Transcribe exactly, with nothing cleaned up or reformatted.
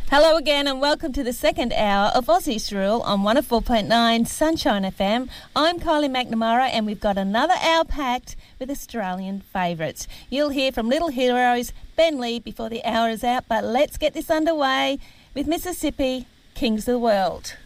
Hello again and welcome to the second hour of Aussie's Rule on one oh four point nine Sunshine F M. I'm Kylie McNamara and we've got another hour packed with Australian favourites. You'll hear from Little Heroes, Ben Lee before the hour is out, but let's get this underway with Mississippi, Kings of the World.